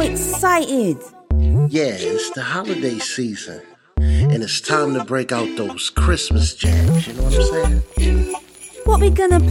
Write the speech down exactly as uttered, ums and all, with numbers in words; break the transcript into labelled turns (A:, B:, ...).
A: excited.
B: Yeah, it's the holiday season. And it's time to break out those Christmas jams, you know what I'm saying?
A: What we gonna